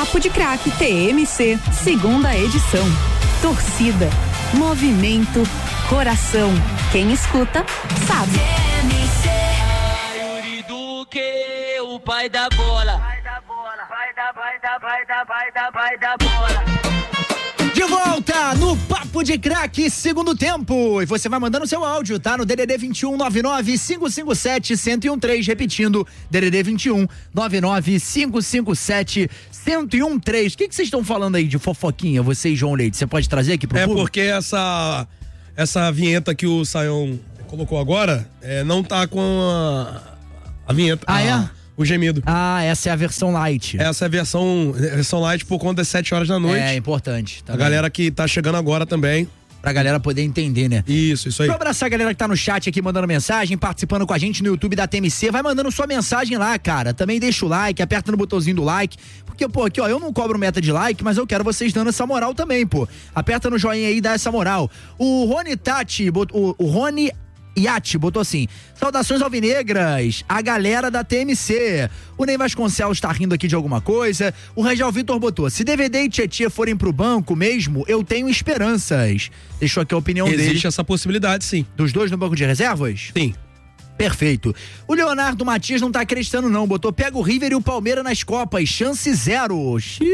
Papo de Craque TMC, segunda edição. Torcida, movimento, coração. Quem escuta, sabe. TMC. Yuri Duque, o pai da bola. Vai da bola, vai da bola. De volta no Papo de Craque, segundo tempo. E você vai mandando seu áudio, tá? No DDD 21 99 557 1013, repetindo, DDD 21 99 557 1013. O que vocês estão falando aí de fofoquinha, você e João Leite? Você pode trazer aqui pro público? Porque essa vinheta que o Sayão colocou agora, não tá com a vinheta. O gemido. Essa é a versão light. Essa é a versão light por conta das 7 horas da noite. É importante. Tá, a galera que tá chegando agora também. Pra galera poder entender, né? Isso aí. Vou abraçar a galera que tá no chat aqui, mandando mensagem, participando com a gente no YouTube da TMC. Vai mandando sua mensagem lá, cara. Também deixa o like, aperta no botãozinho do like. Porque, pô, aqui, ó, eu não cobro meta de like, mas eu quero vocês dando essa moral também, pô. Aperta no joinha aí e dá essa moral. O Rony Tati, o Rony Iate botou assim: saudações alvinegras, a galera da TMC. O Ney Vasconcelos tá rindo aqui de alguma coisa. O Rangel Vitor botou: se DVD e Tietê forem pro banco mesmo, eu tenho esperanças. Deixou aqui a opinião dele. Existe essa possibilidade, sim. Dos dois no banco de reservas? Sim. Perfeito. O Leonardo Matias não tá acreditando não, botou: pega o River e o Palmeiras nas Copas, chance zero.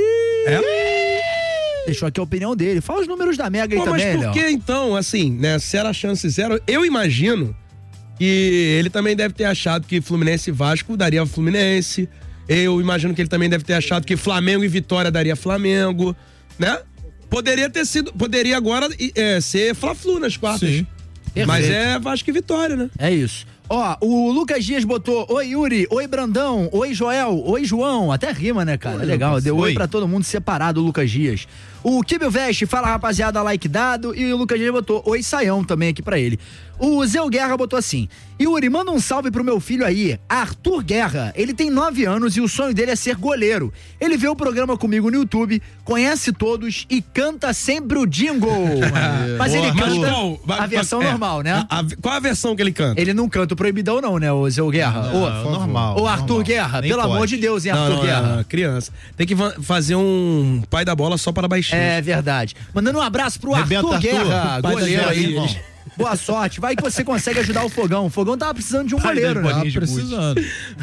Deixou aqui a opinião dele. Fala os números da Mega aí também, mas por que então, assim, né, se era chance zero, eu imagino que ele também deve ter achado que Fluminense e Vasco daria Fluminense. Eu imagino que ele também deve ter achado que Flamengo e Vitória daria Flamengo, né? Poderia agora ser Fla-Flu nas quartas. Sim. Mas é Vasco e Vitória, né? É isso. Ó, o Lucas Dias botou: oi Yuri, oi Brandão, oi Joel, oi João. Até rima, né, cara? É legal, deu oi pra todo mundo separado, o Lucas Dias. O Kibel Veste, fala rapaziada, like dado. E o Lucas Dias botou: oi Saião também aqui pra ele. O Zé Guerra botou assim: Yuri, manda um salve pro meu filho aí, Arthur Guerra. Ele tem 9 anos e o sonho dele é ser goleiro. Ele vê o programa comigo no YouTube, conhece todos e canta sempre o jingle. Mas ele canta a versão normal, né? Qual a versão que ele canta? Ele não canta o proibidão não, né, o Zé Guerra? Normal. Ô Arthur Guerra, pelo amor de Deus, hein, Arthur Guerra? Criança. Tem que fazer um pai da bola só para baixinho. É verdade. Mandando um abraço pro Arthur Guerra, goleiro aí. Boa sorte, vai que você consegue ajudar o Fogão. O Fogão tava precisando de um goleiro, né? Tava precisando.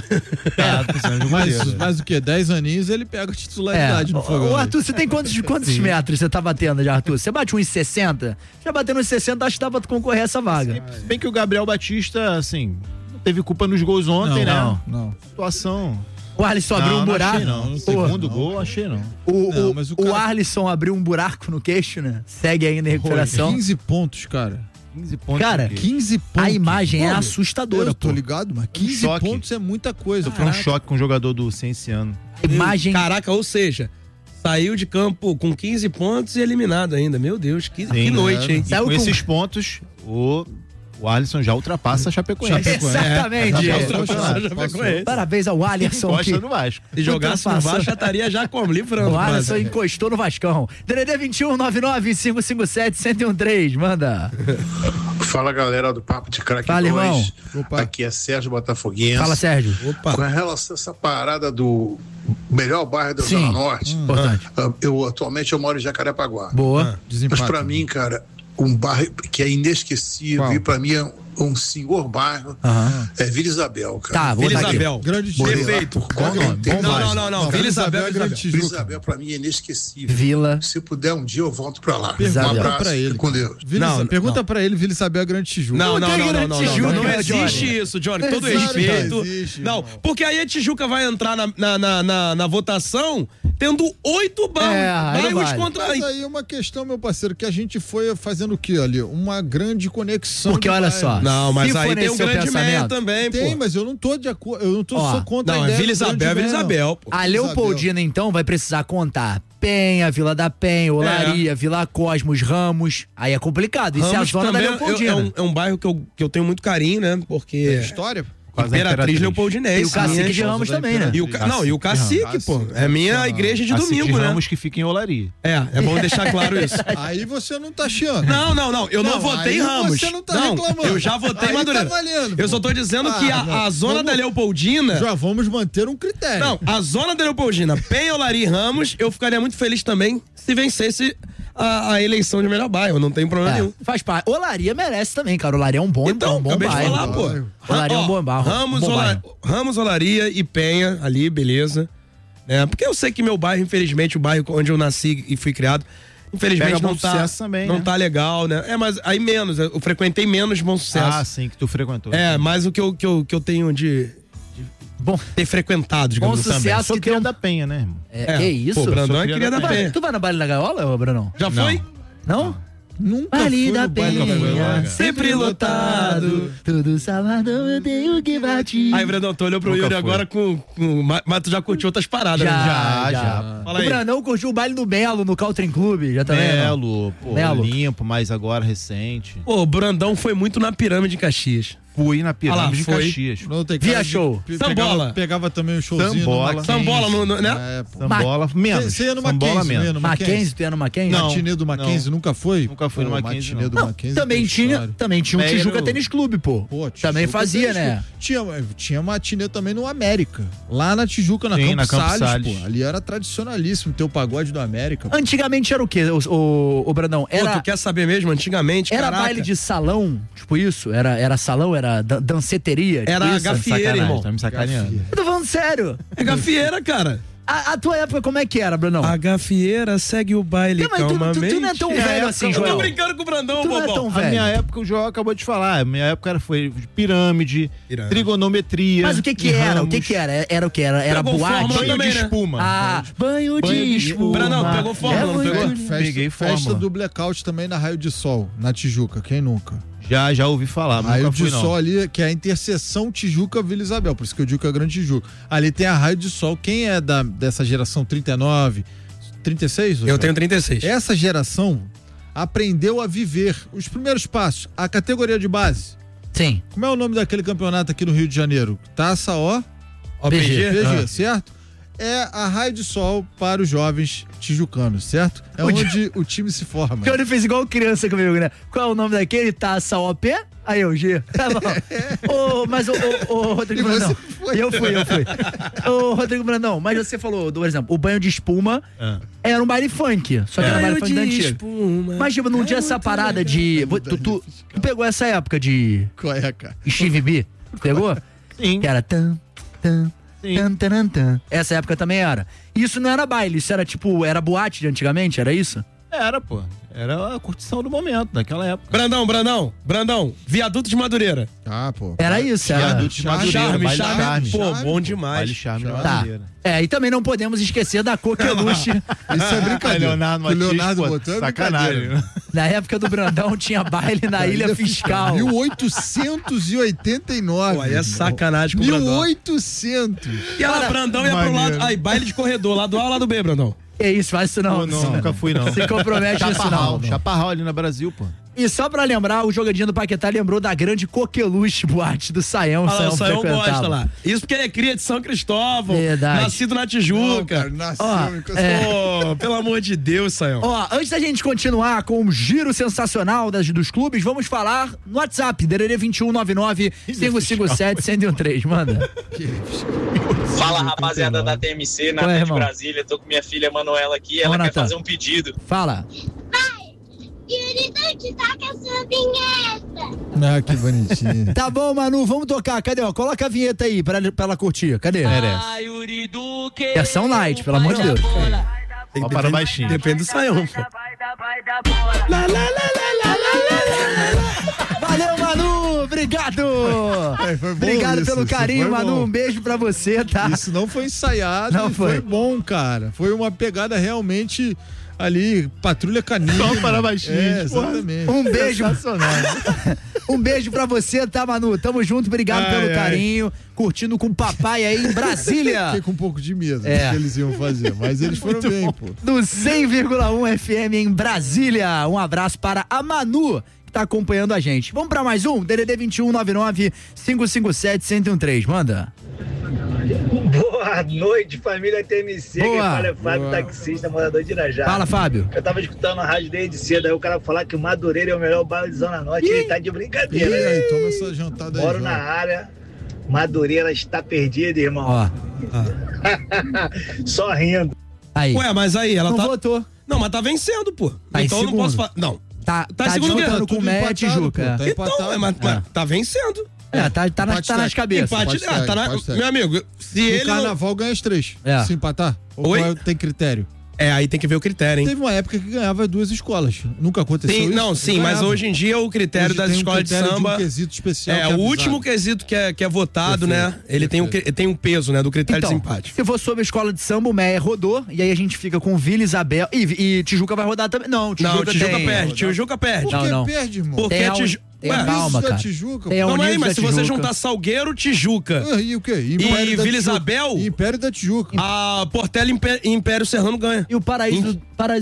Mas o quê? 10 aninhos ele pega a titularidade no Fogão. Ô Arthur, você tem quantos metros você tá batendo já, Arthur? Você bate 1,60? Já batendo 1,60, acho que dá pra concorrer a essa vaga. Se bem que o Gabriel Batista, assim, não teve culpa nos gols ontem, né? Não. Situação. O Arlisson abriu um buraco. No segundo gol, achei não. O Arlisson abriu um buraco no queixo, né? Segue ainda em recuperação. 15 pontos, cara. 15 pontos. Cara, 15 pontos. A imagem é assustadora, eu tô ligado, mas 15 pontos é muita coisa. Foi um choque com o jogador do Cienciano. Imagem. Caraca, ou seja, saiu de campo com 15 pontos e eliminado ainda. Meu Deus, que noite, hein? E com esses pontos, o Alisson já ultrapassa a Chapecoense. Exatamente. Chapecoense. Parabéns ao Alisson. Encosta no Vasco. Se jogasse no Vasco, já estaria já como livrando. O Alisson encostou no Vascão. DDD 21 99 557 1013. Manda. Fala, galera do Papo de Craque 2. Fala, irmão. Aqui é Sérgio Botafoguense. Fala, Sérgio. Com relação a essa parada do melhor bairro da Zona Norte, atualmente eu moro em Jacarepaguá. Boa. Mas pra mim, cara, um bairro que é inesquecível e pra mim é um senhor bairro, é Vila Isabel, cara. Tá, Vila Isabel. Grande Perfeito. Não. Vila Isabel é Grande Tijuca. Vila Isabel pra mim é inesquecível. Vila. Se puder um dia eu volto pra lá. Pergunta Um abraço pra ele. com Deus. Pergunta pra ele, Vila Isabel é Grande Tijuca. Não Tijuca, existe isso, Johnny. Todo respeito. Não, porque aí a Tijuca vai entrar na votação tendo 8 bairros contra. Mas aí uma questão, meu parceiro, que a gente foi fazendo o que ali? Uma grande conexão. Porque olha só. Não, mas se aí tem um grande meia também, pô. Tem, mas eu não tô de acordo, eu não tô só contra a ideia. Não, é Vila Isabel, pô. A Leopoldina, então, vai precisar contar Penha, Vila da Penha, Olaria, Vila Cosmos, Ramos. Aí é complicado. Isso é a zona da Leopoldina. É um bairro que eu tenho muito carinho, né? Porque... História? Imperatriz Leopoldinense. E o Cacique de Ramos também, né? E o Cacique, pô. É minha igreja de domingo, né? Ramos que fica em Olaria. É bom deixar claro isso. Aí você não tá chiando. Não. Eu não votei em Ramos. Você não tá reclamando. Eu já votei em Madureira. Tá valendo, eu só tô dizendo que a zona da Leopoldina... Já vamos manter um critério. Não, a zona da Leopoldina, Penha, Olaria e Ramos, eu ficaria muito feliz também se vencesse a eleição de melhor bairro, não tem problema nenhum. Faz parte. Olaria merece também, cara. Olaria é um bom Então, bom acabei bairro. de falar, pô. Olaria é um bom bairro. Ramos, Olaria e Penha, ali, beleza. Porque eu sei que meu bairro, infelizmente, o bairro onde eu nasci e fui criado, infelizmente não tá, também, não né? tá legal, né? Mas aí menos, eu frequentei menos Bom Sucesso. Ah, sim, que tu frequentou. Mas o que eu tenho de bom ter frequentado, digamos Bom Sucesso também. Sou criado da Penha, né, irmão? Que isso? Pô, Brandão é criado da Penha. Tu vai na Baile da Gaiola, ô Brandão? Já foi? Não? Nunca Baile fui da no baile da Penha, Penha. sempre lotado. Todo sabadão eu tenho que bater. Aí, Brandão, tu olhou pro Yuri agora mas tu já curtiu outras paradas, né? Já. Fala O aí. Brandão curtiu o baile do Melo no Country Club, já também. Melo, pô, Melo. limpo, mas agora recente. Pô, o Brandão foi muito na Pirâmide de Caxias. Fui na Pirâmide de foi. Caxias. Não, tem Via cara de- show. Sambola. Pegava também um showzinho Sambola. no Mackenzie. Sambola, né? É, pô. Sambola, menos. Você ia no Sambola Mackenzie, menos. ia no Mackenzie, tu ia no Mackenzie? Não. Matinê do Mackenzie, nunca foi? Nunca fui no Pô, Mackenzie, matinê não. do Mackenzie Também tem tinha um Meio- Tijuca Tênis Clube, pô. Pô, Também Tijuca fazia, Tênis né? Clube. Tinha matinê também no América. Lá na Tijuca, na Sim, Campos na Campos Salles, Salles. pô. Ali era tradicionalíssimo ter o pagode do América. pô. Antigamente era o quê, o Brandão? Pô, tu quer saber mesmo? Antigamente, Era caraca, baile de salão, tipo isso? Era salão, era danceteria? Tipo Era isso? gafieira, Sacanagem, irmão. tá me sacaneando. Eu tô falando sério. É gafieira, cara. A tua época como é que era, Brandão? A gafieira segue o baile Não, mas tu não é tão velho assim, Eu tô Joel. brincando com o Brandão, Tu não é bobão. tão A minha velho. época, o João acabou de falar, a minha época foi de pirâmide, Pirâmide. trigonometria. Mas o que de era? ramos, O que era? Era o que? Era Pegou boate? fórmula banho também, de né? espuma. Banho de espuma. Brandão, pegou fórmula, não muito pegou? lindo. Peguei Festa fórmula. do Blackout também na Raio de Sol, na Tijuca. Quem nunca? Já ouvi falar, mas Raio nunca de fui, Sol não. ali, que é a interseção Tijuca-Vila Isabel, por isso que eu digo que é a Grande Tijuca. Ali tem a Raio de Sol. Quem é dessa geração 39, 36? Eu tenho 36. Essa geração aprendeu a viver os primeiros passos, a categoria de base. Sim. Como é o nome daquele campeonato aqui no Rio de Janeiro? Taça OPG? PG, certo? É a Raio de Sol para os jovens tijucanos, certo? É onde o time se forma. O Johnny fez igual criança comigo, né? Qual é o nome daquele? Taça OP? Aí eu, G. Tá bom. Mas o Rodrigo E você Brandão. foi. Eu fui. Ô, Rodrigo Brandão, mas você falou, por exemplo, o banho de espuma era um baile funk. Só que era um baile funk da antiga. Mas, tipo, não tinha essa parada de. Tu pegou essa época de Qual é, cara? Steve B? Pegou? Sim. Que era tan. Sim. Tan. Essa época também era. Isso não era baile, isso era tipo, era boate de antigamente, era isso? Era, pô. Era a curtição do momento, daquela época. Brandão, viaduto de Madureira. Ah, pô. Era isso, era. Viaduto de Madureira, baile charme. Pô, bom demais. Baile charme de Tá. Madureira. E também não podemos esquecer da Coqueluche. Isso é brincadeira. Leonardo O Leonardo Matias, pô, botou é sacanagem. brincadeira. Na época do Brandão tinha baile na Ilha Fiscal. 1889. Pô, aí é sacanagem com o Brandão. 1800. E ela, Brandão, ia pro lado. Aí, baile de corredor, lado A ou lado B, Brandão? Que isso, faz isso não. Pô, não, nunca fui, não. Se compromete nisso não. Chaparral ali na Brasil, pô. E só pra lembrar, o Jogadinho do Paquetá lembrou da grande Coqueluche boate do Saião. Olha lá, o Saião frequentava. gosta lá. Isso porque ele é cria de São Cristóvão. Verdade. Nascido na Não, Tijuca. cara, nasceu Ó, em Pô, pelo amor de Deus, Saião. Ó, antes da gente continuar com o giro sensacional dos clubes, vamos falar no WhatsApp, DDD 2199-557-1013. Manda. Fala, rapaziada da TMC, Qual é, Natan de irmão? Brasília. Tô com minha filha Manuela aqui. Ela Ô, quer Natan. fazer um pedido. Fala. Yuri, não te toca a sua vinheta. Ah, que bonitinho. Tá bom, Manu, vamos tocar. Cadê? Ó, coloca a vinheta aí pra ela curtir. Cadê? Ai, Yuri Duque. Versão light, pelo amor de Deus. Ó, para baixinho. Depende do Saião, pô. Valeu, Manu! Obrigado! Foi bom Obrigado isso, pelo carinho, foi Manu. bom. Um beijo pra você, tá? Isso não foi ensaiado, Não e foi foi. bom, cara. Foi uma pegada realmente ali, patrulha canina. Só para baixinho, É, pô. exatamente. Um beijo. Um beijo pra você, tá, Manu? Tamo junto, obrigado pelo carinho. Curtindo com o papai aí em Brasília. Fiquei com um pouco de medo do É. que eles iam fazer, mas eles foram bem, pô. Do 100,1 FM em Brasília. Um abraço para a Manu, que tá acompanhando a gente. Vamos pra mais um? DDD 2199-557-1013. Manda. Boa noite, família TMC. Boa. Quem fala é Fábio, taxista, morador de Irajá. Fala, Fábio. Eu tava escutando a rádio desde cedo, aí o cara falar que o Madureira é o melhor bairro de Zona Norte. Ele tá de brincadeira. E aí, toma essa jantada aí. Moro na área. Madureira está perdida, irmão. Ó. Só rindo. Aí. Ué, mas aí, ela não tá... votou. Não, mas tá vencendo, pô. Tá então em eu não posso segundo. falar. Não. Tá segundo disputando lugar. com o Mé e Tijuca. Tá empatado. Então, mas tá vencendo. Tá nas cabeças. Empate, meu amigo, se No ele carnaval ganha as 3. É. Se empatar. Ou Oi? tem critério? aí tem que ver o critério, hein? Teve uma época que ganhava 2 escolas. Nunca aconteceu Sim, isso? não, sim, mas Ganhava. hoje em dia o critério Hoje das tem escolas critério de samba... um quesito especial. É, que o avisado. último quesito que é votado, Perfeito, né? Ele tem um peso, né, do critério Então, de desempate. se for sobre a escola de samba, o Meia rodou, e aí a gente fica com Vila Isabel. E Tijuca vai rodar também. Não, Tijuca Tijuca perde, Tijuca perde. Por que Não. perde, irmão? Porque Tem Tijuca... calma, da cara. Tijuca, Tem a Calma aí, Unidos mas da se você Tijuca. juntar Salgueiro, Tijuca E o quê? e Império da Vila Tijuca. Isabel, Império da Tijuca. a Portela e Império Serrano ganha. E o Paraíso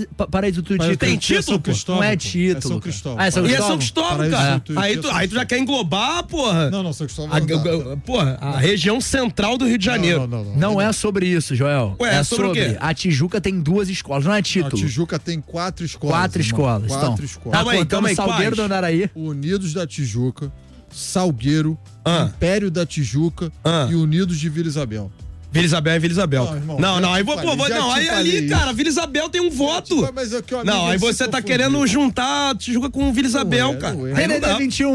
do Tijuca. Tem título, São pô? Cristóvão, Não é pô. título. É São cara. Cristóvão. Ah, é São E é Cristóvão? São Cristóvão, Paraíso cara. do Aí tu já quer englobar, porra. Não, São Cristóvão não dá. Porra, a região central do Rio de Janeiro. Não é sobre isso, Joel. Ué, é sobre o quê? A Tijuca tem 2 escolas, não é A título. Tijuca tem 4 escolas. 4 irmão. escolas. 4 Então, escolas. tá contando Calma aí, Salgueiro quais? do Andaraí. Unidos da Tijuca, Salgueiro, Ah. Império da Tijuca Ah. e Unidos de Vila Isabel. Vila Isabel é Vila Isabel. Não, irmão, Não, já aí te vou, falei, pô, já não, te aí falei ali, isso. cara, Vila Isabel tem um voto. Mas é que o amigo Não, aí ele se você tá confundiu. querendo juntar Tijuca com Vila Isabel, é, cara. não é. Aí não DDD dá.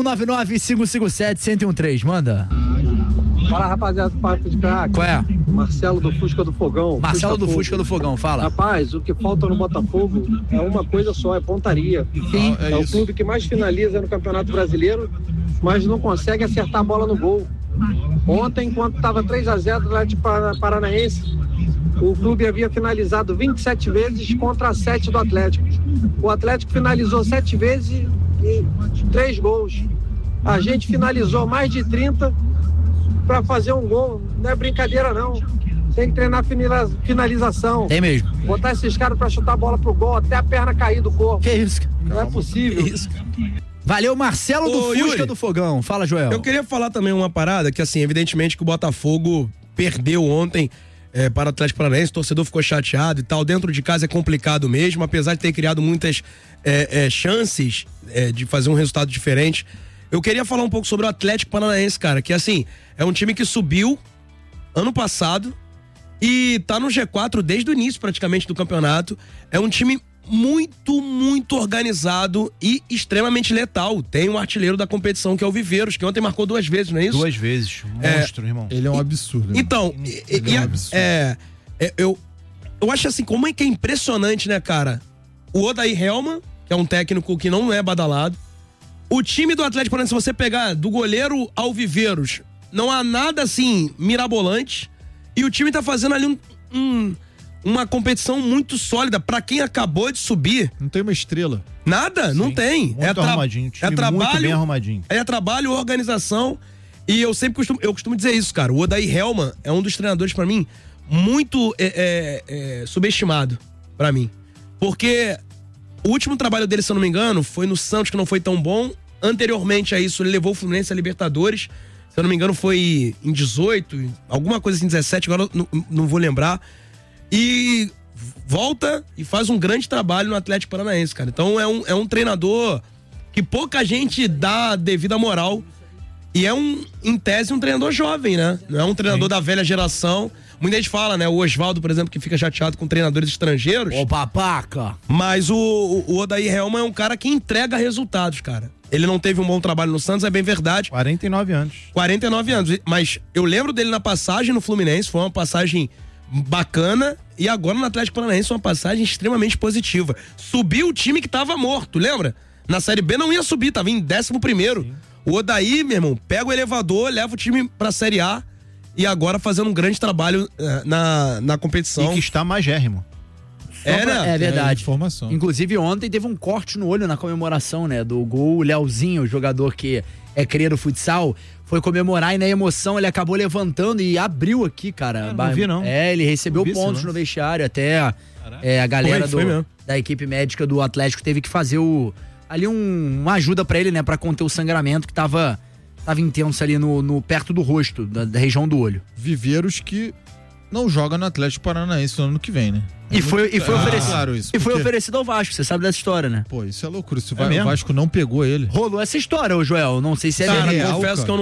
2199-557-1013, manda. Fala, rapaziada do Papo de Crack. Qual é? Marcelo do Fusca do Fogão. Marcelo do Fusca do Fogão, fala. Rapaz, o que falta no Botafogo é uma coisa só, é pontaria. Sim, é o clube que mais finaliza no Campeonato Brasileiro, mas não consegue acertar a bola no gol. Ontem, enquanto estava 3-0 do Atlético Paranaense, o clube havia finalizado 27 vezes contra 7 do Atlético. O Atlético finalizou 7 vezes e 3 gols. A gente finalizou mais de 30 para fazer um gol. Não é brincadeira, não. Tem que treinar finalização. Tem mesmo. Botar esses caras para chutar a bola pro gol até a perna cair do corpo. Que isso? Não é possível. Que isso? Valeu, Marcelo do Ô, Fusca Yuri. do Fogão. Fala, Joel. Eu queria falar também uma parada que, assim, evidentemente que o Botafogo perdeu ontem para o Atlético Paranaense, o torcedor ficou chateado e tal. Dentro de casa é complicado mesmo, apesar de ter criado muitas chances de fazer um resultado diferente. Eu queria falar um pouco sobre o Atlético Paranaense, cara, que, assim, é um time que subiu ano passado e tá no G4 desde o início, praticamente, do campeonato. É um time muito organizado e extremamente letal. Tem um artilheiro da competição, que é o Viveiros, que ontem marcou 2 vezes, não é isso? 2 vezes. Monstro, irmão. Ele é um absurdo. irmão. Então, Ele é um absurdo. eu acho assim, como é que é impressionante, né, cara? O Odair Helman, que é um técnico que não é badalado. O time do Atlético Paranaense, se você pegar do goleiro ao Viveiros, não há nada assim mirabolante. E o time tá fazendo ali uma competição muito sólida pra quem acabou de subir. Não tem uma estrela. Nada, não tem. Muito arrumadinho. Time muito bem arrumadinho. É trabalho, organização. E eu sempre costumo dizer isso, cara. O Odair Helman é um dos treinadores, pra mim, muito subestimado, pra mim. Porque o último trabalho dele, se eu não me engano, foi no Santos, que não foi tão bom. Anteriormente a isso, ele levou o Fluminense a Libertadores. Se eu não me engano, foi em 18, alguma coisa assim, 17, agora não vou lembrar. E volta e faz um grande trabalho no Atlético Paranaense, cara. Então é um treinador que pouca gente dá devida moral. E em tese, um treinador jovem, né? Não é um treinador da velha geração. Muita gente fala, né? O Oswaldo, por exemplo, que fica chateado com treinadores estrangeiros. Ô, babaca! Mas o Odair Helman é um cara que entrega resultados, cara. Ele não teve um bom trabalho no Santos, é bem verdade. 49 anos. 49 anos. Mas eu lembro dele na passagem no Fluminense, foi uma passagem bacana. E agora no Atlético Paranaense, uma passagem extremamente positiva. Subiu o time que tava morto, lembra? Na Série B não ia subir, tava em 11º. Sim. O Odair, meu irmão, pega o elevador, leva o time pra Série A e agora fazendo um grande trabalho na competição. E que está magérrimo. É verdade. Informação. Inclusive, ontem teve um corte no olho na comemoração, né? Do gol. O Leozinho, o jogador que é cria do futsal, foi comemorar e na emoção ele acabou levantando e abriu aqui, cara. Não vi, não. Ele recebeu pontos no vestiário. Até a galera foi da equipe médica do Atlético teve que fazer o ali uma ajuda pra ele, né, pra conter o sangramento que tava intenso ali no perto do rosto, da região do olho. Viveiros que não joga no Atlético Paranaense no ano que vem, né? E foi oferecido. Claro isso, e foi oferecido ao Vasco, você sabe dessa história, né? Pô, isso é loucura. O Vasco não pegou ele. Rolou essa história, ô Joel. Não sei se é real. Confesso que eu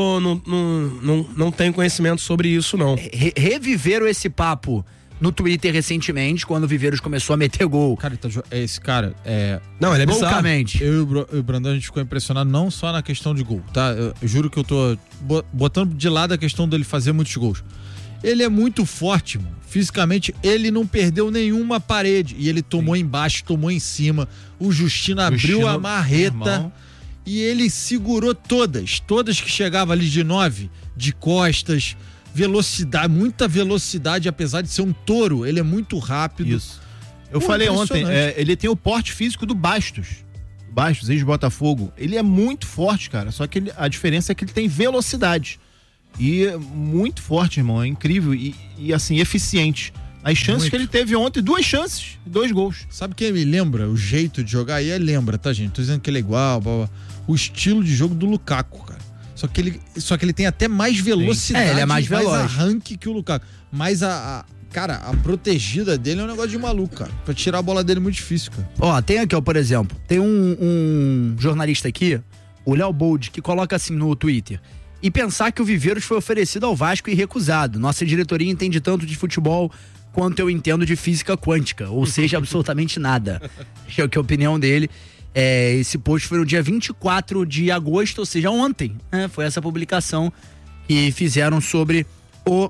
não tenho conhecimento sobre isso, não. Reviveram esse papo no Twitter recentemente, quando o Viveiros começou a meter gol. Cara, esse cara é... Não, ele é bizarro. Loucamente. Eu e o Brandão, a gente ficou impressionado não só na questão de gol, tá? Eu juro que eu tô botando de lado a questão dele fazer muitos gols. Ele é muito forte, mano. Fisicamente, ele não perdeu nenhuma parede. E ele tomou embaixo, tomou em cima. O Justino abriu a marreta e ele segurou todas que chegavam ali de 9, de costas, velocidade, muita velocidade, apesar de ser um touro. Ele é muito rápido. Isso. Eu falei ontem, ele tem o porte físico do Bastos. Bastos, ex-Botafogo. Ele é muito forte, cara. Só que a diferença é que ele tem velocidade. E muito forte, irmão, é incrível e assim, eficiente. As chances que ele teve ontem, 2 chances, 2 gols. Sabe quem me lembra? O jeito de jogar, e ele lembra, tá, gente? Tô dizendo que ele é igual, blá, blá. O estilo de jogo do Lukaku, cara. Só que ele tem até mais velocidade, ele é mais veloz, arranque que o Lukaku. Mas cara, a protegida dele é um negócio de maluco, cara. Pra tirar a bola dele é muito difícil, cara. Ó, tem aqui, ó, por exemplo, tem um jornalista aqui, o Léo Bold, que coloca assim no Twitter: e pensar que o Viveiros foi oferecido ao Vasco e recusado. Nossa diretoria entende tanto de futebol quanto eu entendo de física quântica, ou seja, absolutamente nada. É a opinião dele. Esse post foi no dia 24 de agosto, ou seja, ontem, né? Foi essa publicação que fizeram sobre o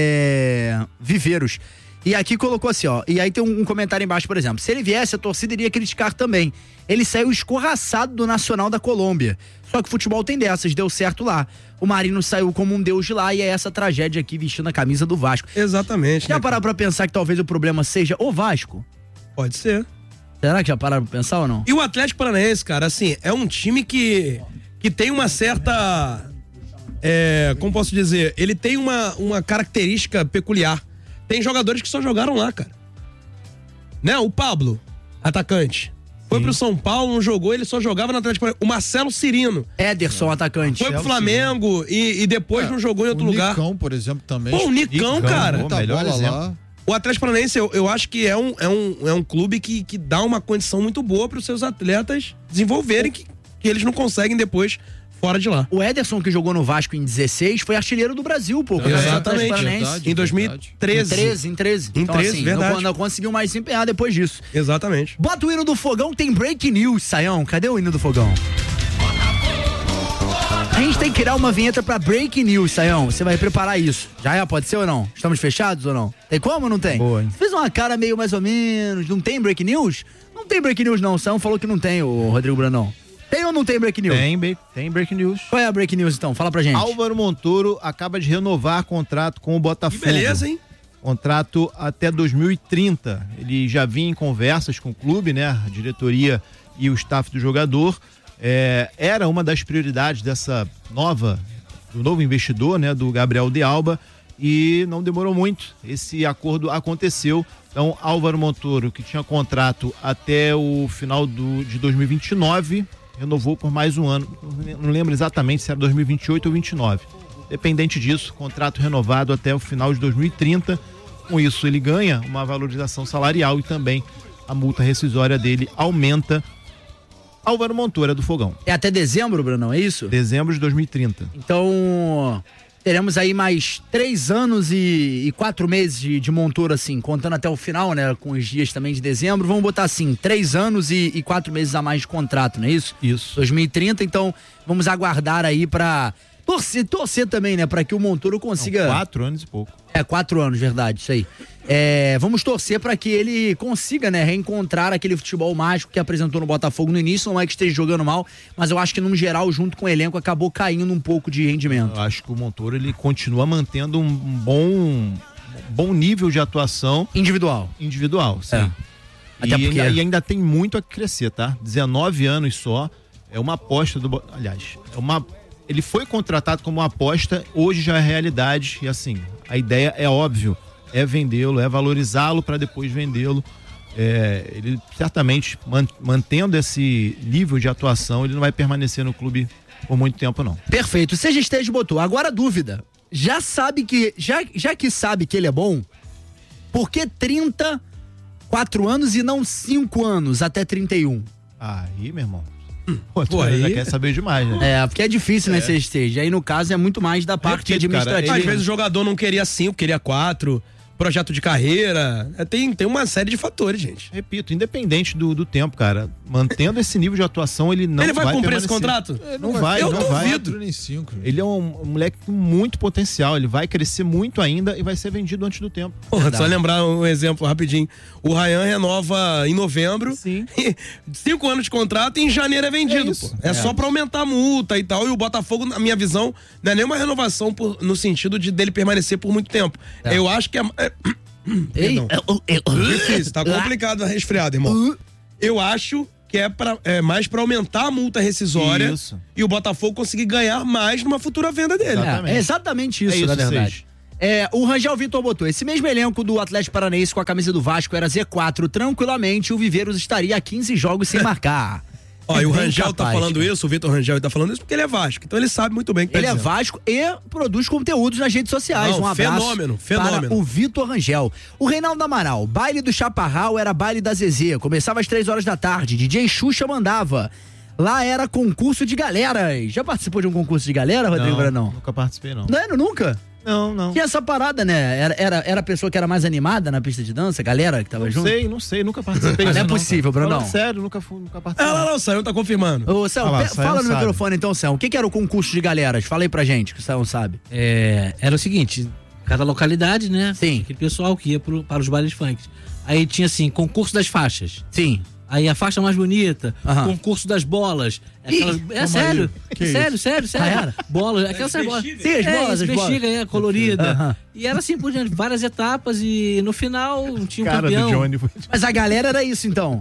Viveiros. E aqui colocou assim, ó, e aí tem um comentário embaixo, por exemplo: se ele viesse, a torcida iria criticar também. Ele saiu escorraçado do Nacional da Colômbia. Só que o futebol tem dessas, deu certo lá. O Marino saiu como um deus de lá e é essa tragédia aqui vestindo a camisa do Vasco. Exatamente. Já pararam pra pensar que talvez o problema seja o Vasco? Pode ser. Será que já pararam pra pensar ou não? E o Atlético Paranaense, cara, assim, é um time que tem uma certa... como posso dizer? Ele tem uma característica peculiar. Tem jogadores que só jogaram lá, cara. Né? O Pablo, atacante. Foi pro São Paulo, não jogou, ele só jogava no Atlético Paranaense. O Marcelo Cirino. Ederson, atacante. Foi pro Flamengo e depois não jogou em outro lugar. O Nicão, por exemplo, também. Pô, o Nicão, cara. Melhor lá. O Atlético Paranaense, eu acho que é um clube que dá uma condição muito boa para os seus atletas desenvolverem, que eles não conseguem depois fora de lá. O Ederson, que jogou no Vasco em 16, foi artilheiro do Brasil, pô. Exatamente. Verdade, em 2013. Em 13. Em 13, assim, verdade. Não conseguiu mais se empenhar depois disso. Exatamente. Bota o hino do Fogão, tem break news, Saião. Cadê o hino do Fogão? A gente tem que criar uma vinheta pra break news, Saião. Você vai preparar isso. Já pode ser ou não? Estamos fechados ou não? Tem como ou não tem? Boa, hein? Fez uma cara meio mais ou menos. Não tem break news? Não tem break news não. O Saião falou que não tem, o Rodrigo Brandão. Tem ou não tem break news? Tem break news. Qual é a break news então? Fala pra gente. Álvaro Montoro acaba de renovar contrato com o Botafogo. Que beleza, hein? Contrato até 2030. Ele já vinha em conversas com o clube, né? A diretoria e o staff do jogador. Era uma das prioridades do novo investidor, né? Do Gabriel de Alba, e não demorou muito. Esse acordo aconteceu. Então, Álvaro Montoro, que tinha contrato até o final de 2029, renovou por mais um ano. Não lembro exatamente se era 2028 ou 2029. Dependente disso, contrato renovado até o final de 2030. Com isso, ele ganha uma valorização salarial e também a multa rescisória dele aumenta. Álvaro Montoro é do Fogão. É até dezembro, Brunão, é isso? Dezembro de 2030. Então, teremos aí mais 3 anos e 4 meses de Montoro, assim, contando até o final, né? Com os dias também de dezembro. Vamos botar assim, 3 anos e 4 meses a mais de contrato, não é isso? Isso. 2030, então vamos aguardar aí pra torcer também, né? Pra que o Montoro consiga... 4 anos e pouco. 4 anos, verdade, isso aí. Vamos torcer para que ele consiga, né, reencontrar aquele futebol mágico que apresentou no Botafogo no início. Não é que esteja jogando mal, mas eu acho que, no geral, junto com o elenco, acabou caindo um pouco de rendimento. Eu acho que o Montoro, ele continua mantendo um bom nível de atuação individual, sim. Até porque... e ainda tem muito a crescer, tá? 19 anos só, é uma aposta do... Aliás, ele foi contratado como uma aposta, hoje já é realidade, e assim, a ideia é óbvio, é vendê-lo, é valorizá-lo para depois vendê-lo. ele certamente, mantendo esse nível de atuação, ele não vai permanecer no clube por muito tempo, não. Perfeito. O Seja Esteja botou. Agora a dúvida. Já que sabe que ele é bom, por que 34 anos e não 5 anos até 31? Aí, meu irmão. Pô, aí já quer saber demais, né? Porque é difícil, né, Seja Esteja. Aí, no caso, é muito mais da parte administrativa. Às vezes o jogador não queria 5, queria 4. Projeto de carreira, tem uma série de fatores, gente. Repito, independente do tempo, cara, mantendo esse nível de atuação, ele não vai cumprir permanecer. esse contrato? Não vai, eu não duvido. vai. Ele é um moleque com muito potencial, ele vai crescer muito ainda e vai ser vendido antes do tempo. Porra, só lembrar um exemplo rapidinho. O Ryan renova em novembro, 5 anos de contrato e em janeiro é vendido. É só pra aumentar a multa e tal. E o Botafogo, na minha visão, não é nenhuma renovação no sentido de dele permanecer por muito tempo. Eu acho que difícil, tá complicado a resfriada, irmão. Eu acho que é mais pra aumentar a multa rescisória e o Botafogo conseguir ganhar mais numa futura venda dele. É exatamente isso, na verdade. O Rangel Vitor botou, esse mesmo elenco do Atlético Paranaense com a camisa do Vasco era Z4, tranquilamente o Viveiros estaria a 15 jogos sem marcar. E o Rangel tá falando isso, o Vitor Rangel tá falando isso porque ele é Vasco, então ele sabe muito bem o que ele é Vasco e produz conteúdos nas redes sociais. Um abraço para o Vitor Rangel. O Reinaldo Amaral, baile do Chaparral era baile da Zezé, começava às 3 horas da tarde, DJ Xuxa mandava. Lá era concurso de galeras. Já participou de um concurso de galera, Rodrigo Branão? Nunca participei, não. Nunca? Não. Tinha essa parada, né? Era a pessoa que era mais animada na pista de dança, a galera que tava junto? Não sei, nunca participei. Não é possível, Brunão. Sério, nunca participei. O Sayão tá confirmando. Ô, Sayão, fala no microfone então, Sayão. O que era o concurso de galeras? Fala aí pra gente, que o Sayão sabe. Era o seguinte, cada localidade, né? Sim. Aquele pessoal que ia para os bailes funk. Aí tinha assim, concurso das faixas. Sim. Aí a faixa mais bonita, concurso das bolas. Sério. Sério. Bolas, aquelas bolas. Sim, as bolas. Bexiga, colorida. E era assim por diante, várias etapas e no final tinha um campeão. Mas a galera era isso, então?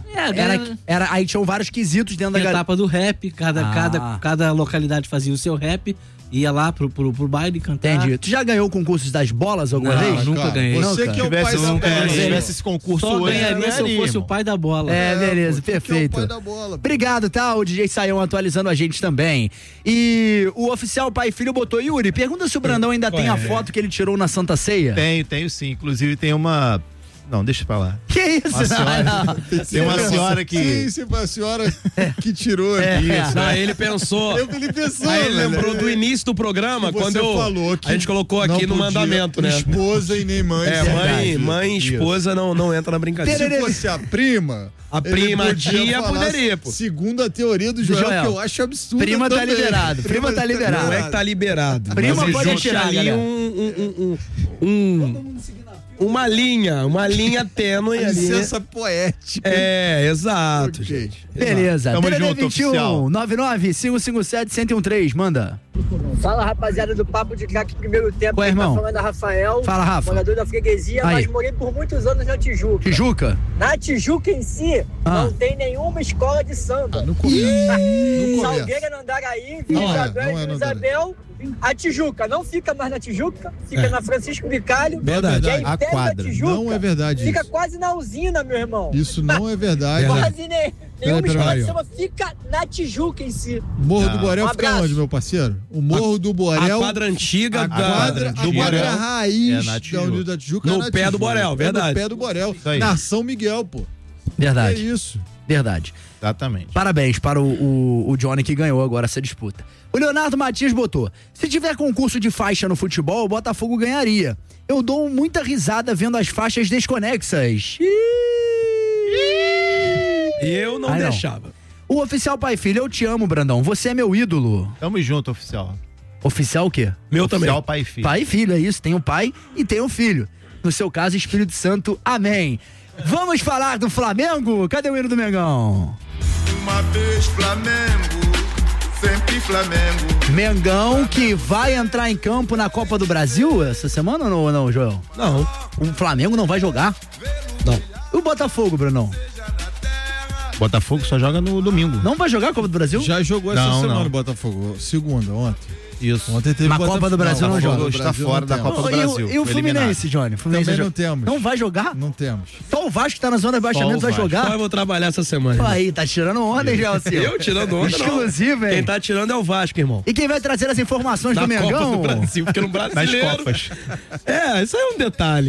Aí tinham vários quesitos dentro da galera. Etapa do rap, cada localidade fazia o seu rap. Ia lá pro baile cantar. Entendi. Tu já ganhou concursos das bolas alguma vez? Nunca ganhei. Você que é o pai da bola. Se tivesse esse concurso só hoje, ganharia se eu fosse o pai da bola. Beleza, perfeito. É o pai da bola. Obrigado, tá? O DJ Sayão atualizando a gente também. E o oficial pai e filho botou, Yuri, pergunta se o Brandão ainda tem a foto que ele tirou na Santa Ceia. Tenho sim. Inclusive tem uma... Não, deixa pra lá. Que isso? Tem uma senhora que... Sim, foi a senhora que tirou aqui. Aí ele pensou. Aí ele lembrou do início do programa, quando falou que a gente colocou aqui no mandamento, né? Esposa e nem mãe. Mãe e esposa não entra na brincadeira. Se fosse a prima... A prima tia poderia, pô. Segundo a teoria do Joel, que eu acho absurdo. Prima tá liberado. Prima tá liberado. Não é que tá liberado. Prima pode tirar ali uma linha tênue ali. Licença poética. Exato, gente. Beleza. Tamo junto, oficial. 99-557-1013, manda. Fala, rapaziada do Papo de Craque primeiro tempo. Ué, irmão. Tá falando da Rafael. Fala, Rafa. Morador da freguesia, mas morei por muitos anos na Tijuca. Tijuca? Na Tijuca em si, não tem nenhuma escola de samba. No começo. Salgueira, no Andaraí, Vila Isabel, Isabel. A Tijuca não fica mais na Tijuca, fica na Francisco Bicalho. Verdade. E aí, A quadra. Tijuca, não é verdade fica isso. quase na usina, meu irmão. Isso não é verdade. Quase nenhuma escola de samba fica na Tijuca em si. Morro do Borel fica onde, meu parceiro? O Morro do Borel. A quadra antiga a quadra raiz da União da Tijuca. No pé do Borel, verdade. No pé do Borel. Na São Miguel, pô. Verdade. É isso. Verdade. Exatamente. Parabéns para o Johnny que ganhou agora essa disputa. O Leonardo Matias botou: se tiver concurso de faixa no futebol, o Botafogo ganharia. Eu dou muita risada vendo as faixas desconexas. Eu não deixava. O oficial pai e filho, eu te amo, Brandão. Você é meu ídolo. Tamo junto, oficial. Oficial o quê? Meu oficial, também. Pai e filho. Pai e filho, é isso. Tem o pai e tem o filho. No seu caso, Espírito Santo. Amém. Vamos falar do Flamengo? Cadê o hino do Mengão? Uma vez Flamengo, sempre Flamengo. Mengão que vai entrar em campo na Copa do Brasil essa semana ou não, Joel? Não. O Flamengo não vai jogar? Não. O Botafogo, Brunão? Botafogo só joga no domingo. Não vai jogar a Copa do Brasil? Já jogou essa semana o Botafogo. Segunda, ontem. Isso. Ontem teve Na Copa do Brasil não joga. Está fora da Copa do Brasil. E o Fluminense, Johnny? Também não temos. Não vai jogar? Não temos. Só o Vasco que tá na zona de baixamento vai jogar? Só eu vou trabalhar essa semana. Aí, tá tirando onda, hein, Gelson? Eu tirando onda, exclusivo, hein? Quem tá tirando é o Vasco, irmão. E quem vai trazer as informações do Mengão? Copa do Brasil, porque no brasileiro... Nas Copas. Isso aí é um detalhe.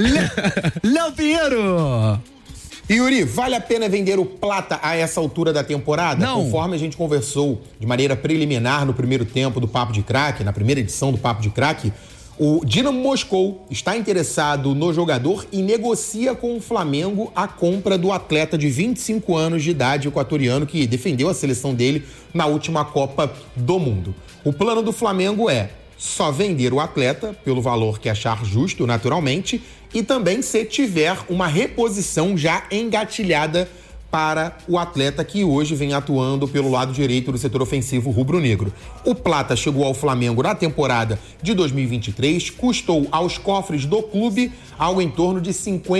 Léo Pinheiro! Yuri, vale a pena vender o Plata a essa altura da temporada? Não. Conforme a gente conversou de maneira preliminar no primeiro tempo do Papo de Craque, na primeira edição do Papo de Craque, o Dinamo Moscou está interessado no jogador e negocia com o Flamengo a compra do atleta de 25 anos de idade equatoriano que defendeu a seleção dele na última Copa do Mundo. O plano do Flamengo é só vender o atleta pelo valor que achar justo, naturalmente, e também se tiver uma reposição já engatilhada para o atleta que hoje vem atuando pelo lado direito do setor ofensivo rubro-negro. O Plata chegou ao Flamengo na temporada de 2023, custou aos cofres do clube algo em torno de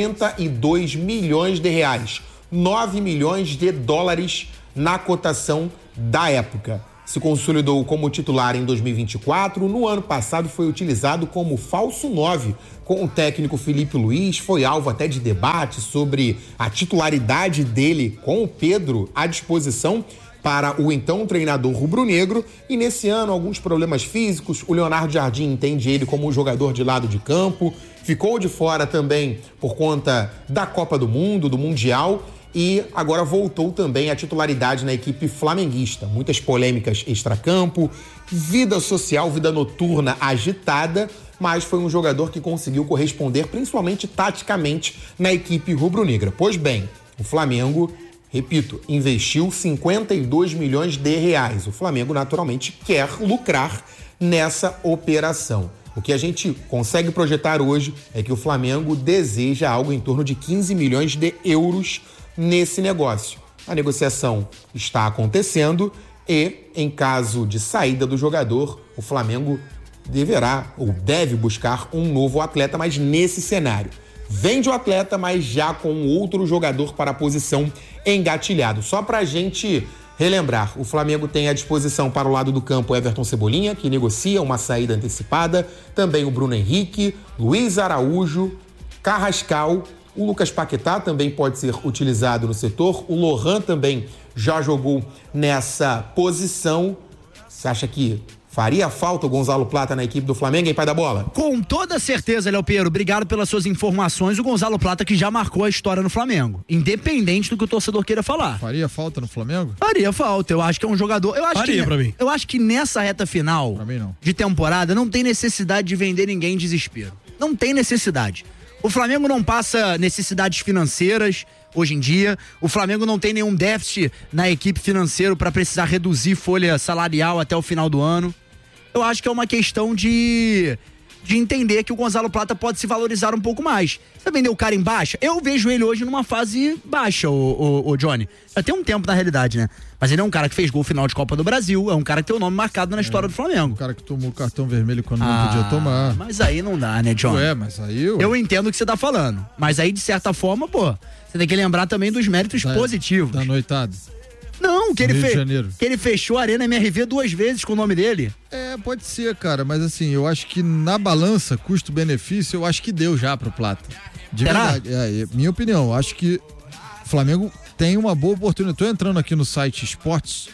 52 milhões de reais, 9 milhões de dólares na cotação da época. Se consolidou como titular em 2024, no ano passado foi utilizado como falso 9 com o técnico Felipe Luiz, foi alvo até de debate sobre a titularidade dele com o Pedro à disposição para o então treinador rubro-negro, e nesse ano alguns problemas físicos, o Leonardo Jardim entende ele como um jogador de lado de campo, ficou de fora também por conta da Copa do Mundo, do Mundial, e agora voltou também à titularidade na equipe flamenguista. Muitas polêmicas extracampo, vida social, vida noturna agitada, mas foi um jogador que conseguiu corresponder principalmente taticamente na equipe rubro-negra. Pois bem, o Flamengo, repito, investiu 52 milhões de reais. O Flamengo naturalmente quer lucrar nessa operação. O que a gente consegue projetar hoje é que o Flamengo deseja algo em torno de 15 milhões de euros nesse negócio. A negociação está acontecendo e, em caso de saída do jogador, o Flamengo deverá ou deve buscar um novo atleta, mas nesse cenário. Vende o atleta, mas já com outro jogador para a posição engatilhado. Só para a gente relembrar, o Flamengo tem à disposição para o lado do campo Everton Cebolinha, que negocia uma saída antecipada, também o Bruno Henrique, Luiz Araújo, Carrascal, o Lucas Paquetá também pode ser utilizado no setor. O Lohan também já jogou nessa posição. Você acha que faria falta o Gonzalo Plata na equipe do Flamengo, hein, pai da bola? Com toda certeza, Léo Pinheiro. Obrigado pelas suas informações. O Gonzalo Plata que já marcou a história no Flamengo. Independente do que o torcedor queira falar. Faria falta no Flamengo? Faria falta. Eu acho que é um jogador... Pra mim. Eu acho que nessa reta final de temporada não tem necessidade de vender ninguém em desespero. Não tem necessidade. O Flamengo não passa necessidades financeiras hoje em dia. O Flamengo não tem nenhum déficit na equipe financeira para precisar reduzir folha salarial até o final do ano. Eu acho que é uma questão de entender que o Gonzalo Plata pode se valorizar um pouco mais. Você vendeu o cara em baixa? Eu vejo ele hoje numa fase baixa, o Johnny. Já tem um tempo na realidade, né? Mas ele é um cara que fez gol final de Copa do Brasil, é um cara que tem o nome marcado na história do Flamengo. O cara que tomou o cartão vermelho quando não podia tomar. Mas aí não dá, né, John? Mas aí... Eu entendo o que você tá falando. Mas aí, de certa forma, você tem que lembrar também dos méritos positivos. Da noitada. Não, que ele fechou a Arena MRV 2 vezes com o nome dele. Pode ser, cara, mas assim, eu acho que na balança, custo-benefício, eu acho que deu já pro Plata. De Será? verdade. Minha opinião, eu acho que o Flamengo tem uma boa oportunidade. Tô entrando aqui no site Esportes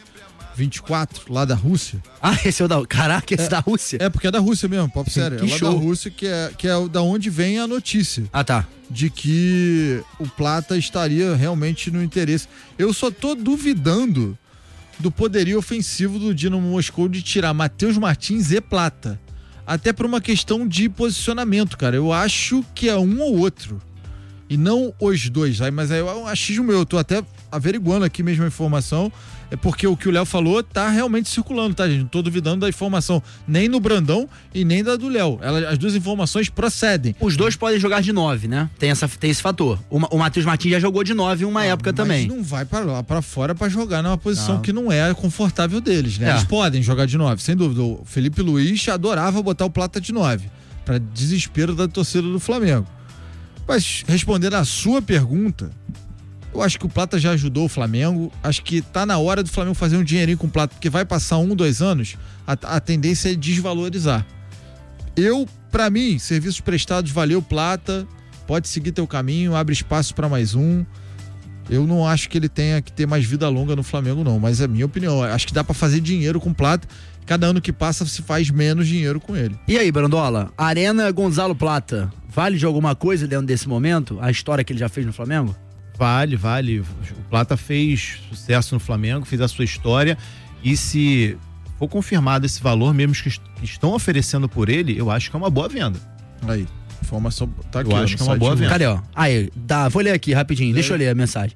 24, lá da Rússia. Esse é o da... Caraca, esse é da Rússia? Porque é da Rússia mesmo, papo sério. Que é lá show. da Rússia, que é da onde vem a notícia. Tá. De que o Plata estaria realmente no interesse. Eu só tô duvidando do poderio ofensivo do Dinamo Moscou de tirar Matheus Martins e Plata. Até por uma questão de posicionamento, cara. Eu acho que é um ou outro. E não os dois. Mas é um achismo meu. Eu tô até averiguando aqui mesmo a informação. É porque o que o Léo falou tá realmente circulando, tá, gente? Não tô duvidando da informação nem no Brandão e nem da do Léo. As duas informações procedem. Os dois podem jogar de 9, né? Tem esse fator. O Matheus Martins já jogou de 9 em uma época também. Mas não vai para lá, para fora para jogar numa posição que não é confortável deles, né? Eles podem jogar de 9, sem dúvida. O Felipe Luiz adorava botar o Plata de 9, para desespero da torcida do Flamengo. Mas respondendo a sua pergunta, Eu acho que o Plata já ajudou o Flamengo. Acho que tá na hora do Flamengo fazer um dinheirinho com o Plata, porque vai passar 1, 2 anos, a tendência é desvalorizar. Pra mim, serviços prestados, valeu, Plata, pode seguir teu caminho, abre espaço para mais um. Eu não acho que ele tenha que ter mais vida longa no Flamengo, não, mas é a minha opinião. Acho que dá para fazer dinheiro com o Plata. Cada ano que passa se faz menos dinheiro com ele. E aí, Brandola, Arena Gonzalo Plata, vale de alguma coisa dentro desse momento? A história que ele já fez no Flamengo? Vale. O Plata fez sucesso no Flamengo, fez a sua história, e se for confirmado esse valor, mesmo que estão oferecendo por ele, eu acho que é uma boa venda. Aí, informação tá aqui. Eu acho que é uma boa venda. Cadê, ó? Aí, vou ler aqui rapidinho, deixa eu ler a mensagem.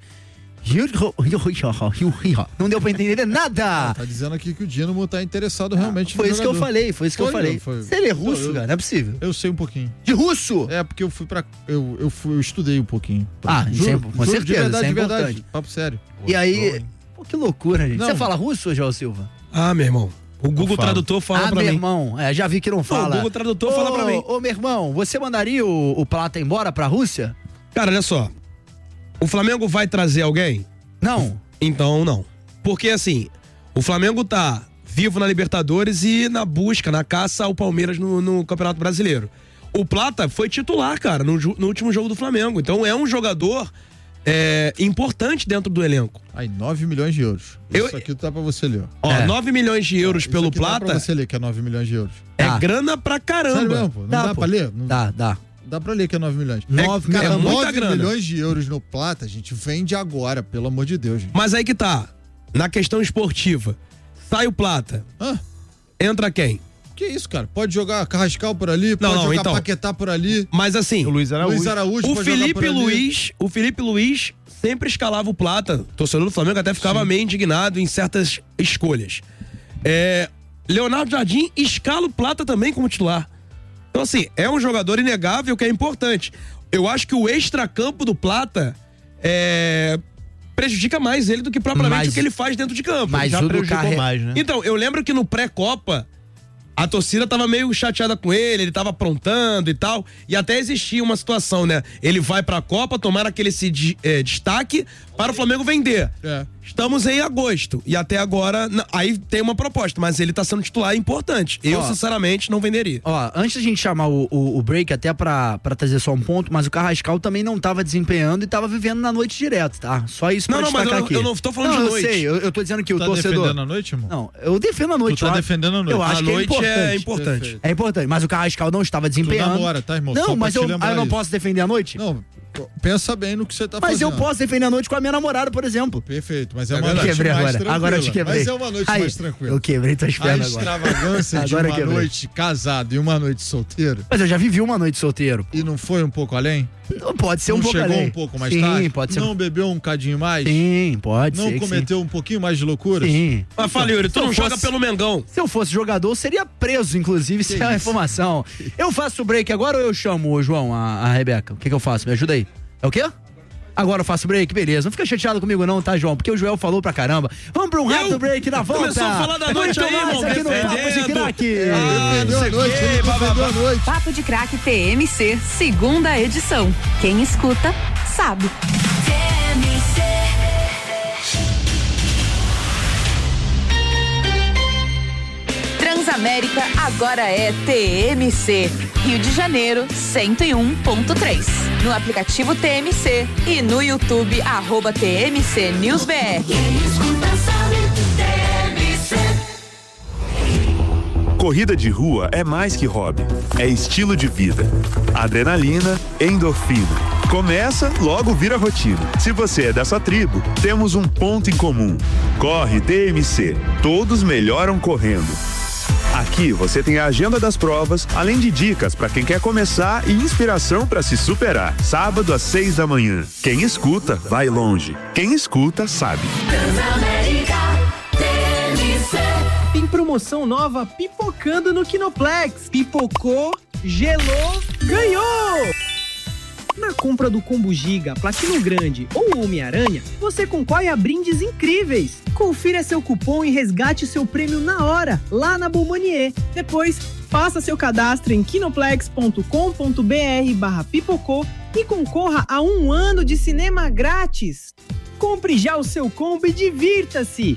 Não deu pra entender nada. Tá dizendo aqui que o Dínamo tá interessado realmente no jogador. Foi isso que eu falei. Se ele é russo, cara, não é possível. Eu sei um pouquinho. De russo? É, porque eu estudei um pouquinho. Com certeza, de verdade. Papo sério. E aí, que loucura, gente. Você fala russo, João Silva? Meu irmão. O Google Tradutor fala pra mim. Meu irmão, já vi que não fala. O Google Tradutor fala pra mim. Meu irmão, você mandaria o Plata embora pra Rússia? Cara, olha só. O Flamengo vai trazer alguém? Não. Então, não. Porque, assim, o Flamengo tá vivo na Libertadores e na busca, na caça ao Palmeiras no Campeonato Brasileiro. O Plata foi titular, cara, no último jogo do Flamengo. Então, é um jogador importante dentro do elenco. Aí, 9 milhões de euros. Isso aqui tá pra você ler. 9 milhões de euros pelo Plata. Dá pra você ler que é 9 milhões de euros. É grana pra caramba. Sério mesmo, pô? Não dá pra ler? Dá. Dá pra ler que é 9 milhões. 9 milhões de euros no Plata, a gente vende agora, pelo amor de Deus, gente. Mas aí que tá. Na questão esportiva, sai o Plata. Entra quem? Que isso, cara? Pode jogar Carrascal por ali, pode jogar Paquetá por ali. Mas assim, o Luiz Araújo o Felipe Luiz sempre escalava o Plata. O torcedor do Flamengo até ficava meio indignado em certas escolhas. Leonardo Jardim escala o Plata também como titular. Então, assim, é um jogador inegável que é importante. Eu acho que o extracampo do Plata prejudica mais ele do que propriamente o que ele faz dentro de campo. Mas já o prejudicou mais, né? Então, eu lembro que no pré-Copa, a torcida tava meio chateada com ele tava aprontando e tal, e até existia uma situação, né? Ele vai pra Copa, tomar aquele destaque para o Flamengo vender. Estamos em agosto, e até agora, aí tem uma proposta, mas ele tá sendo titular importante. Eu, sinceramente, não venderia. Antes da gente chamar o break, até pra trazer só um ponto, mas o Carrascal também não tava desempenhando e tava vivendo na noite direto, tá? Só isso pra destacar aqui. Eu não tô falando de noite. Eu sei, eu tô dizendo que o torcedor... Tá defendendo a noite, irmão? Não, eu defendo a noite. Tu tá defendendo a noite. Eu acho que é importante. Perfeito. É importante, mas o Carrascal não estava desempenhando. Tu namora, tá, irmão? Não, mas eu não posso defender a noite? Não, pensa bem no que você tá fazendo. Mas eu posso defender a noite com a minha namorada, por exemplo. Perfeito, mas é uma noite mais tranquila. Agora eu te quebrei. Mas é uma noite mais tranquila. Eu quebrei tuas pernas agora. A extravagância de uma noite casado e uma noite solteiro. Mas eu já vivi uma noite solteiro. E não foi um pouco além? Pode ser um pouco além. Não chegou um pouco mais tarde? Sim, pode ser. Não bebeu um cadinho mais? Sim, pode ser. Não cometeu um pouquinho mais de loucuras? Sim. Mas fala, Yuri, tu não joga pelo Mengão. Se eu fosse jogador, eu seria preso, inclusive, se é uma informação. Eu faço o break agora ou eu chamo o João, a Rebeca? O que eu faço? Me ajuda aí. É o quê? Agora eu faço break, beleza. Não fica chateado comigo não, tá, João? Porque o Joel falou pra caramba. Vamos pra um rápido break na volta. Começou a falar da noite aí, irmão. Aqui no Papo de Craque. Papo de Craque TMC, segunda edição. Quem escuta, sabe. TMC. Transamérica agora é TMC. Rio de Janeiro, 101.3. No aplicativo TMC e no YouTube, @TMC News BR. Corrida de rua é mais que hobby, é estilo de vida. Adrenalina, endorfina. Começa, logo vira rotina. Se você é dessa tribo, temos um ponto em comum. Corre TMC. Todos melhoram correndo. Aqui você tem a agenda das provas, além de dicas para quem quer começar e inspiração para se superar. Sábado às 6 da manhã. Quem escuta, vai longe. Quem escuta, sabe. Tem promoção nova pipocando no Kinoplex. Pipocou, gelou, ganhou! Na compra do Combo Giga, Platino Grande ou Homem-Aranha, você concorre a brindes incríveis. Confira seu cupom e resgate seu prêmio na hora, lá na Bombonier. Depois, faça seu cadastro em kinoplex.com.br/pipocô e concorra a 1 ano de cinema grátis. Compre já o seu combo e divirta-se!